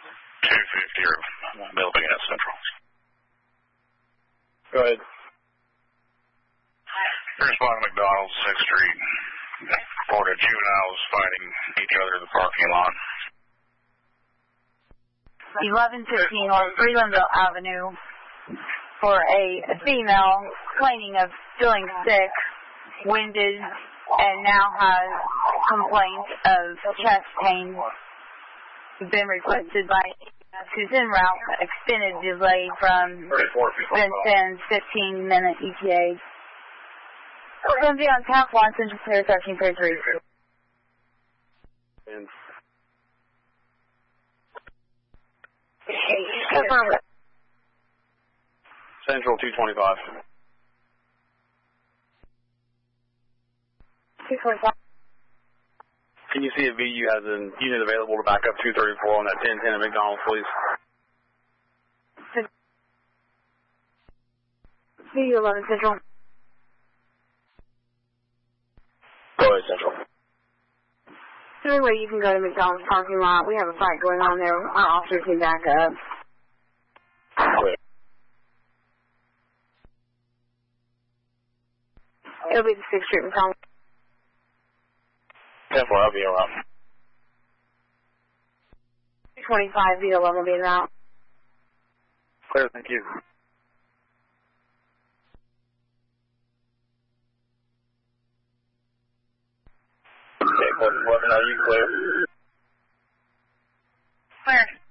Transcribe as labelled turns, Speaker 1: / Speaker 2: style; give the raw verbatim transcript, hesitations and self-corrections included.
Speaker 1: two fifty or building at Central.
Speaker 2: Go ahead.
Speaker 1: Responding to McDonald's, sixth Street. Reported juveniles fighting each other in the parking lot.
Speaker 3: eleven fifteen on Freelandville Avenue for a female complaining of feeling sick, winded, and now has complaints of chest pain. Been requested by who's en route, extended delay from Vincent's fifteen minute E T A. We're going to be on Tap one, Central Clear thirteen thirty-three.
Speaker 2: Central two twenty-five.
Speaker 3: two twenty-five.
Speaker 2: Can you see if V U has a unit available to back up two thirty-four on that ten ten at McDonald's, please?
Speaker 3: V U eleven Central.
Speaker 2: Go ahead, Central.
Speaker 3: Anyway, you can go to McDonald's parking lot. We have a fight going on there. Our officers can back up.
Speaker 2: Wait.
Speaker 3: It'll be the sixth Street McDonald's.
Speaker 2: ten four, I'll be around.
Speaker 3: two twenty-five, V eleven will be out.
Speaker 2: Clear, thank you. Okay, eleven, are you clear?
Speaker 3: Clear.